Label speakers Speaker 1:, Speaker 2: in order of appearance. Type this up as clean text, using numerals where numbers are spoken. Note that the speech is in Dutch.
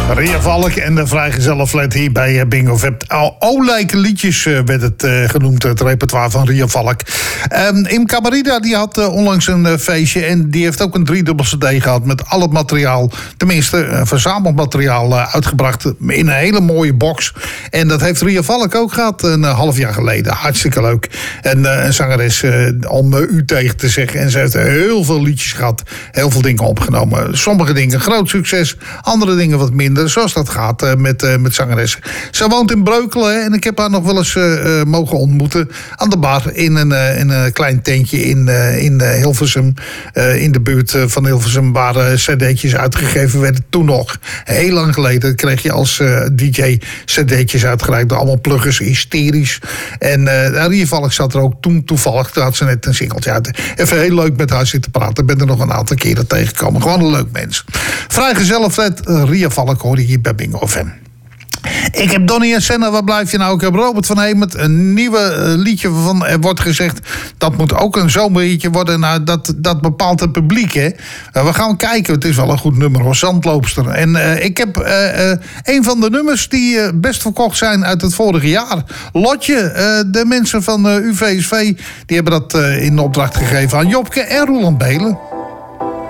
Speaker 1: Ria Valk en de vrijgezellenflat hier bij Bingo Vet. Olijke liedjes werd het genoemd, het repertoire van Ria Valk. Imca Marida die had onlangs een feestje en die heeft ook een 3-dubbel cd gehad met al het materiaal, tenminste verzameld materiaal uitgebracht in een hele mooie box. En dat heeft Ria Valk ook gehad een half jaar geleden. Hartstikke leuk. En een zangeres om u tegen te zeggen. En ze heeft heel veel liedjes gehad, heel veel dingen opgenomen. Sommige dingen groot succes, andere dingen wat minder. Zoals dat gaat met zangeressen. Ze woont in Breukelen en ik heb haar nog wel eens mogen ontmoeten aan de bar in een klein tentje in Hilversum. In de buurt van Hilversum waar cd'tjes uitgegeven werden. Toen nog, heel lang geleden, kreeg je als DJ cd'tjes uitgereikt door allemaal pluggers, hysterisch. En Ria Valk zat er ook toen toevallig. Toen had ze net een singeltje uit. Even heel leuk met haar zitten praten. Ik ben er nog een aantal keren tegengekomen. Gewoon een leuk mens. Vrijgezellenflat, Ria Valk hoor je hier bij Bingo FM. Ik heb Donnie en Senna, waar blijf je nou? Ik heb Robert van Hemert, een nieuwe liedje waarvan er wordt gezegd dat moet ook een zomerliedje worden. Nou, dat bepaalt het publiek, hè. We gaan kijken, het is wel een goed nummer hoor, Zandloopster. En ik heb een van de nummers die best verkocht zijn uit het vorige jaar. Lotje, de mensen van UVSV, die hebben dat in opdracht gegeven aan Jopke en Roland Belen.